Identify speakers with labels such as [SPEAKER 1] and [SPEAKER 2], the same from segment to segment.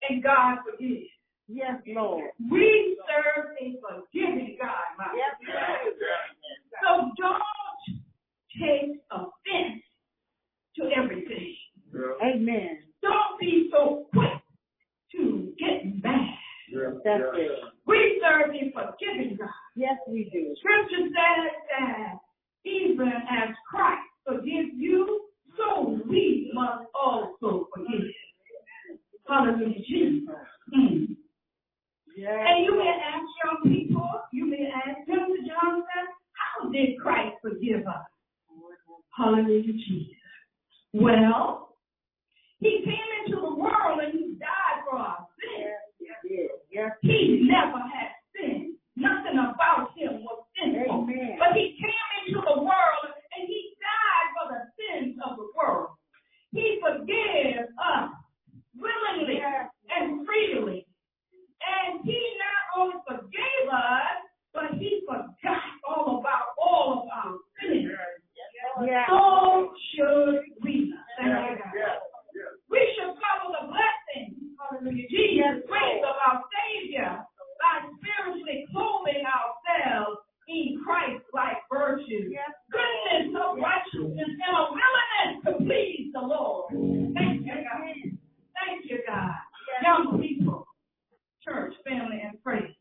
[SPEAKER 1] and God forgives.
[SPEAKER 2] Yes, Lord.
[SPEAKER 1] We serve a forgiving God, my friend. So don't take offense to everything.
[SPEAKER 2] Amen.
[SPEAKER 1] Don't be so quick to get mad.
[SPEAKER 2] That's it.
[SPEAKER 1] We serve a forgiving God.
[SPEAKER 2] Yes, we do.
[SPEAKER 1] Scripture says that even as Christ forgives you, so we must also forgive. Hallelujah, Jesus.
[SPEAKER 2] Yes.
[SPEAKER 1] And you may ask young people, you may ask Timothy Johnson, how did Christ forgive us? Hallelujah, Jesus. Well, he came into the world and he died for our sins.
[SPEAKER 2] Yes.
[SPEAKER 1] He never had sin. Nothing about him was sinful.
[SPEAKER 2] Amen.
[SPEAKER 1] But he came into the world and he died for the sins of the world. He forgives us willingly and freely. And he not only forgave us, but he forgot all about all of our sins.
[SPEAKER 2] Yeah.
[SPEAKER 1] So should we. We should follow the blessings, hallelujah, Jesus, grace of our Savior, by spiritually clothing ourselves in Christ-like virtues, goodness of righteousness, and a willingness to please the Lord. Thank you, God. Thank you, God. Young people, church, family, and friends.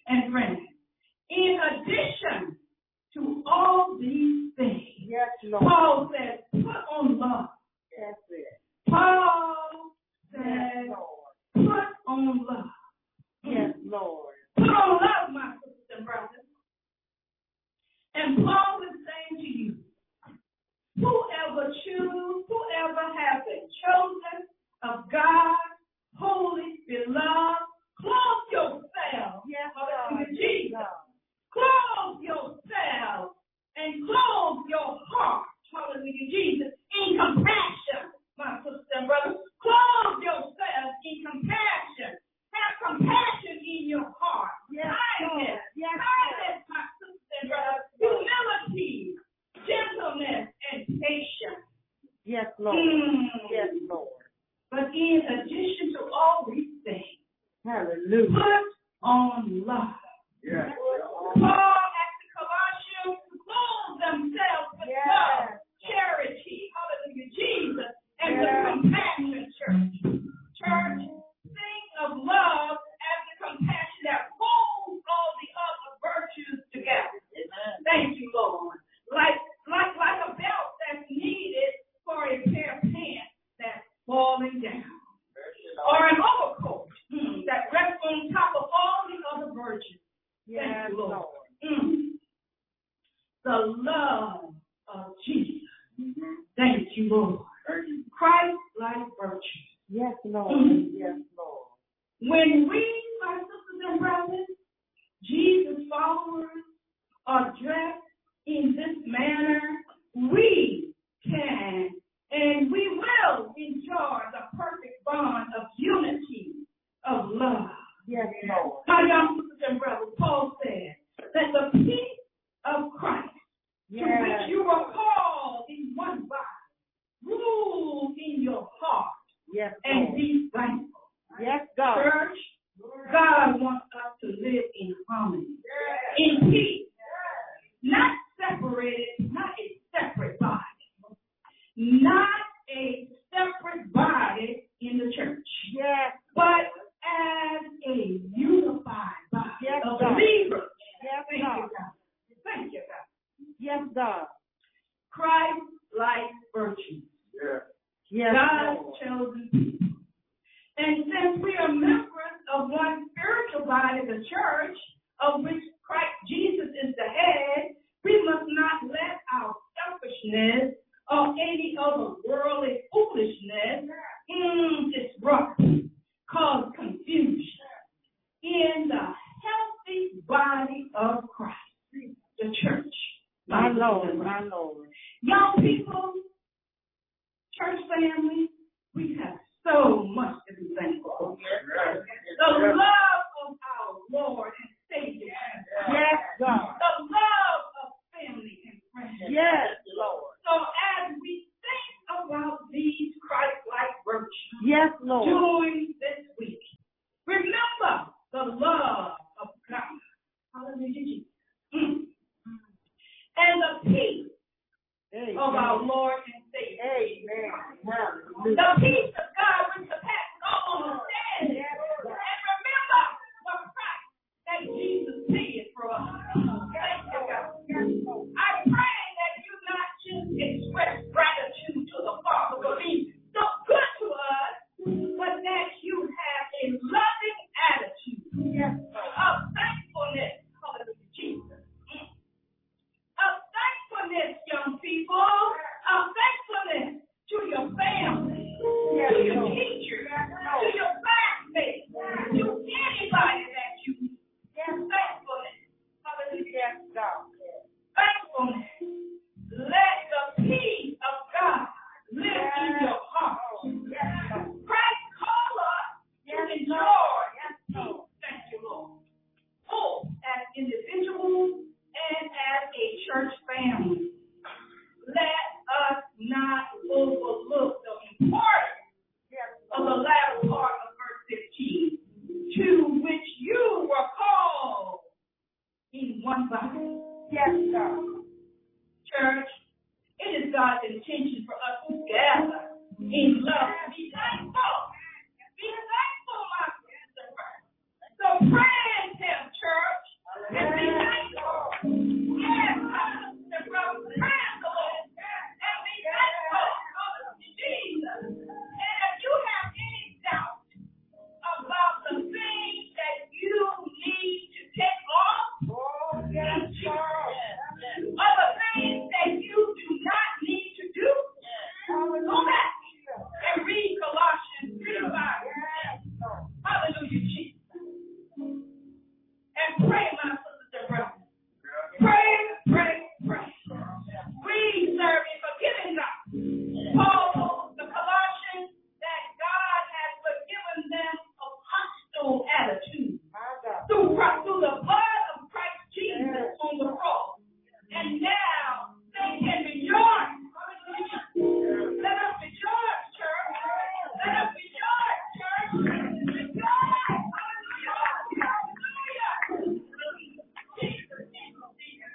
[SPEAKER 1] In addition to all these things, Paul says, put on love.
[SPEAKER 2] That's it.
[SPEAKER 1] Paul says, put on love.
[SPEAKER 2] Yes, Lord.
[SPEAKER 1] Put on love, my sisters and brothers. And Paul is saying to you, whoever has been chosen of God, holy, beloved, clothe yourself.
[SPEAKER 2] Yes,
[SPEAKER 1] Hallelujah, Jesus. Clothe yourself and clothe your heart. Hallelujah, Jesus. In compassion, my sisters and brothers. Clothe yourself in compassion. Have compassion in your heart. Kindness. Kindness, my sisters and brothers. Humility, gentleness, and patience.
[SPEAKER 2] Yes, Lord. Yes, Lord.
[SPEAKER 1] But in addition to all these things,
[SPEAKER 2] hallelujah,
[SPEAKER 1] put on love.
[SPEAKER 2] Yes.
[SPEAKER 1] Paul asked the Colossians to clothe themselves with love, charity, hallelujah, Jesus, and with compassion, church. Church, think of love as the compassion that holds all the other virtues together. Thank you, Lord. Like a belt that's needed for a pair of pants that's falling down. Or an overcoat that rests on top of all the other virtues. Thank you, Lord. The love of Jesus. Thank you, Lord. Christ-like virtue.
[SPEAKER 2] Yes, Lord. Yes, Lord.
[SPEAKER 1] When we, my sisters and brothers, Jesus followers, are dressed in this manner, we can and we will enjoy the perfect bond of unity, of love.
[SPEAKER 2] Yes, Lord.
[SPEAKER 1] My young sisters and brothers, Paul said that the peace of Christ, to which you were called in one body, rule in your heart, and be thankful.
[SPEAKER 2] Yes, God.
[SPEAKER 1] Church, God wants us to live in harmony, in peace, not separated, not a separate body, not a separate body in the church, but as a unified body of believers. Thank you, God. Thank you, God.
[SPEAKER 2] Yes, God.
[SPEAKER 1] Christ-like virtues. God's chosen people. And since we are members of one spiritual body, the church, of which Christ Jesus is the head, we must not let our selfishness or any other worldly foolishness disrupt, cause confusion in the healthy body of Christ, the church.
[SPEAKER 2] My Lord, my Lord.
[SPEAKER 1] Young people, church family, we have so much to be thankful for. The love of our Lord and Savior.
[SPEAKER 2] Yes, God.
[SPEAKER 1] The love of family and friends.
[SPEAKER 2] Yes, Lord.
[SPEAKER 1] So as we think about these Christ-like virtues
[SPEAKER 2] yes, Lord,
[SPEAKER 1] during this week, of thankfulness. Hallelujah, Jesus. Of thankfulness, young people. Of thankfulness to your family, to your teachers, to your classmates, to anybody that you meet. Thankfulness. Hallelujah. Thankfulness. Let the peace of God live in your heart. Christ called us to enjoy His peace. Thank you, Lord. Both as individuals and as a church family. Let us not overlook the importance of the latter part of verse 15, to which you were called in one body. Yes, God. Church, it is God's intention for us to gather in love. Be thankful. Be thankful, my sister. So praise Him, church, and be thankful. Yes, my brother, praise the Lord, and be thankful. Hallelujah, Jesus. And if you have any doubt about the things that you need to take off, other things that you do not need to do, go back and read Colossians 3:5. Hallelujah, Jesus. And pray, my sisters and brothers. Pray, pray, pray. We serve a forgiving God. Paul told the Colossians that God has forgiven them of hostile attitude through the blood of Christ Jesus on the cross. And now they can rejoice. Hallelujah. Let us rejoice, church. Let us rejoice, church. Rejoice. Hallelujah. Hallelujah. Jesus, Jesus, Jesus.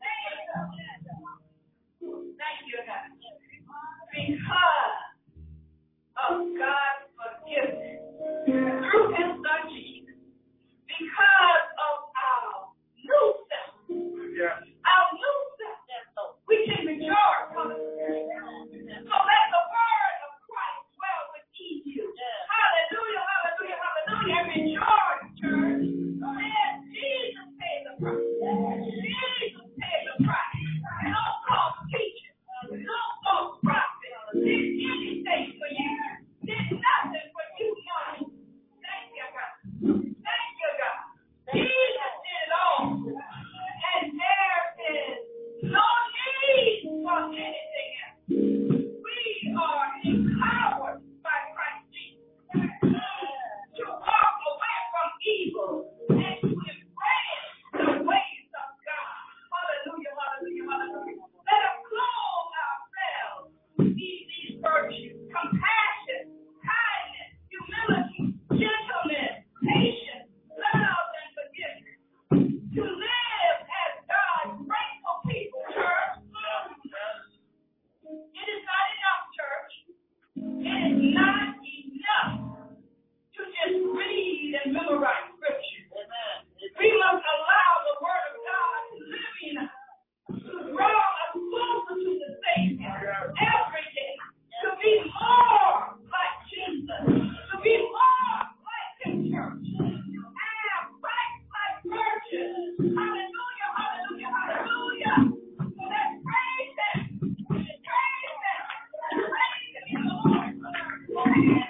[SPEAKER 1] Thank you, God. Because of God's forgiveness through His Son Jesus. Because of our new self. Our new self. We can rejoice. So let the word of Christ dwell within you. Hallelujah, hallelujah, hallelujah. And rejoice, church. Yes, Jesus paid the price. Jesus paid the price. No false teacher, no false prophet did anything for you. Did nothing for you, money. Thank you, God. Thank you, God. Jesus did it all. And there is no need for anything else. We are empowered by Christ Jesus to walk away from evil and to embrace the ways of God. Hallelujah, hallelujah, hallelujah. Let us clothe ourselves with these virtues: compassion, kindness, humility, gentleness, patience, love, and forgiveness. To live as God's grateful people, church. It is not enough, church. It is not enough to just read and memorize scripture. We must allow the word of God to live in us, to draw us closer to the Savior every day, to be more like Jesus, to be more like Him, church. And like virtues. Hallelujah, hallelujah, hallelujah. So let's praise Him. Praise Him. Praise Him, Lord.